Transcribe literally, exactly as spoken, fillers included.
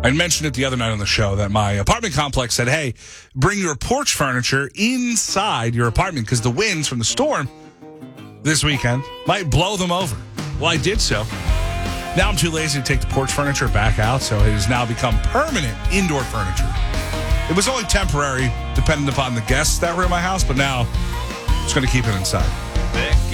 I mentioned it the other night on the show that my apartment complex said, hey, bring your porch furniture inside your apartment because the winds from the storm this weekend might blow them over. Well, I did so. Now I'm too lazy to take the porch furniture back out, so it has now become permanent indoor furniture. It was only temporary, depending upon the guests that were in my house, but now I'm just going to keep it inside.